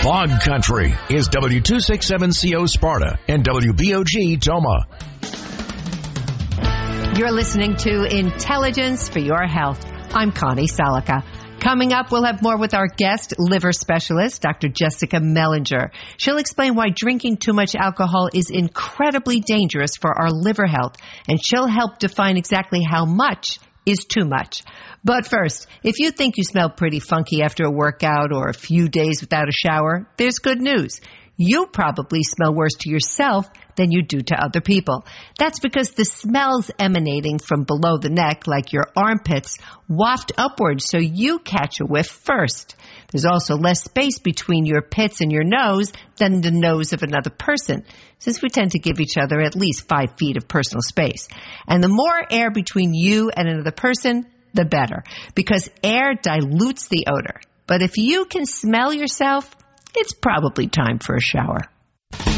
Fog Country is W267CO Sparta and WBOG Toma. You're listening to Intelligence for Your Health. I'm Connie Salica. Coming up, we'll have more with our guest, liver specialist, Dr. Jessica Mellinger. She'll explain why drinking too much alcohol is incredibly dangerous for our liver health, and she'll help define exactly how much is too much. But first, if you think you smell pretty funky after a workout or a few days without a shower, there's good news. You probably smell worse to yourself than you do to other people. That's because the smells emanating from below the neck, like your armpits, waft upwards so you catch a whiff first. There's also less space between your pits and your nose than the nose of another person, since we tend to give each other at least 5 feet of personal space. And the more air between you and another person, the better, because air dilutes the odor. But if you can smell yourself, it's probably time for a shower.